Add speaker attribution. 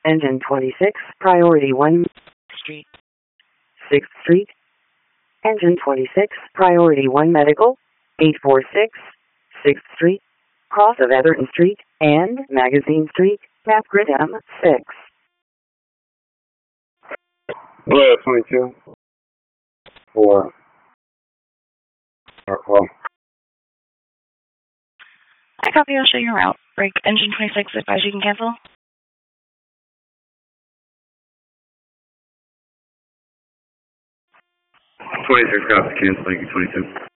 Speaker 1: Engine 26, Priority 1 Street, 6th Street. Engine 26, Priority 1 Medical, 846, 6th Street, cross of Etherton Street and Magazine Street, map grid M6.
Speaker 2: Hello, 22. 4. Call.
Speaker 3: I copy, I'll show you your route. Break engine 26, advise you can cancel.
Speaker 2: 26 cops, cancel, thank you, 22.